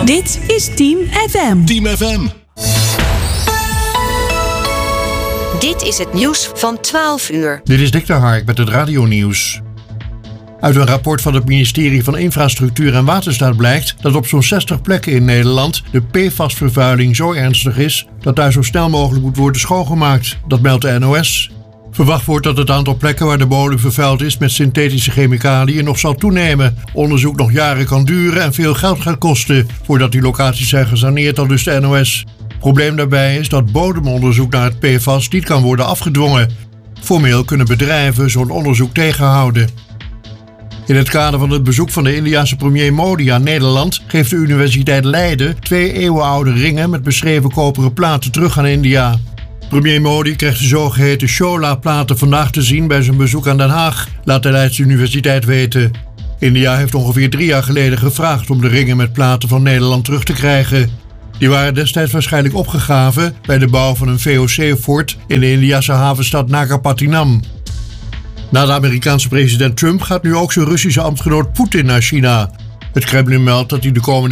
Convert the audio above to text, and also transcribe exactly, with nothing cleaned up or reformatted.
Dit is Team F M. Team F M. Dit is het nieuws van twaalf uur. Dit is Dick de Hark met het radionieuws. Uit een rapport van het ministerie van Infrastructuur en Waterstaat blijkt dat op zo'n zestig plekken in Nederland de P F A S-vervuiling zo ernstig is dat daar zo snel mogelijk moet worden schoongemaakt. Dat meldt de N O S. Verwacht wordt dat het aantal plekken waar de bodem vervuild is met synthetische chemicaliën nog zal toenemen. Onderzoek nog jaren kan duren en veel geld gaat kosten voordat die locaties zijn gesaneerd, aldus de N O S. Het probleem daarbij is dat bodemonderzoek naar het P F A S niet kan worden afgedwongen. Formeel kunnen bedrijven zo'n onderzoek tegenhouden. In het kader van het bezoek van de Indiase premier Modi aan Nederland geeft de Universiteit Leiden twee eeuwenoude ringen met beschreven koperen platen terug aan India. Premier Modi krijgt de zogeheten Chola-platen vandaag te zien bij zijn bezoek aan Den Haag, laat de Leidse Universiteit weten. India heeft ongeveer drie jaar geleden gevraagd om de ringen met platen van Nederland terug te krijgen. Die waren destijds waarschijnlijk opgegraven bij de bouw van een V O C-fort in de Indiase havenstad Nagapattinam. Na de Amerikaanse president Trump gaat nu ook zijn Russische ambtgenoot Poetin naar China. Het Kremlin meldt dat hij de komende